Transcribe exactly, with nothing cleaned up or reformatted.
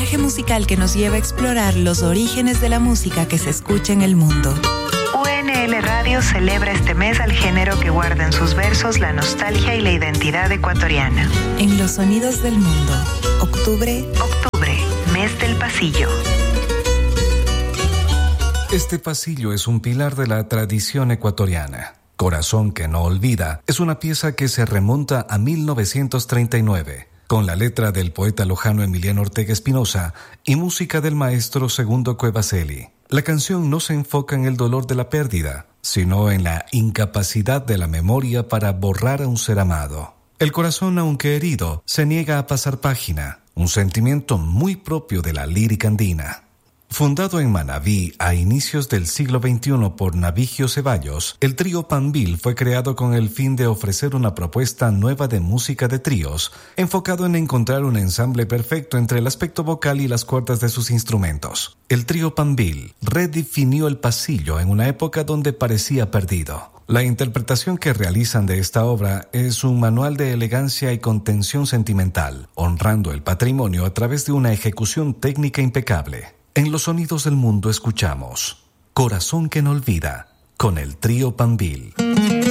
viaje musical que nos lleva a explorar los orígenes de la música que se escucha en el mundo. U N L Radio celebra este mes al género que guarda en sus versos la nostalgia y la identidad ecuatoriana. En los sonidos del mundo, octubre, Octubre, mes del pasillo. Este pasillo es un pilar de la tradición ecuatoriana. Corazón que no olvida es una pieza que se remonta a mil novecientos treinta y nueve, con la letra del poeta lojano Emiliano Ortega Espinosa y música del maestro Segundo Cuevaseli. La canción no se enfoca en el dolor de la pérdida, sino en la incapacidad de la memoria para borrar a un ser amado. El corazón, aunque herido, se niega a pasar página, un sentimiento muy propio de la lírica andina. Fundado en Manabí a inicios del siglo veintiuno por Navigio Ceballos, el trío Panbil fue creado con el fin de ofrecer una propuesta nueva de música de tríos, enfocado en encontrar un ensamble perfecto entre el aspecto vocal y las cuerdas de sus instrumentos. El trío Panbil redefinió el pasillo en una época donde parecía perdido. La interpretación que realizan de esta obra es un manual de elegancia y contención sentimental, honrando el patrimonio a través de una ejecución técnica impecable. En los sonidos del mundo escuchamos Corazón que no olvida, con el trío Panbil.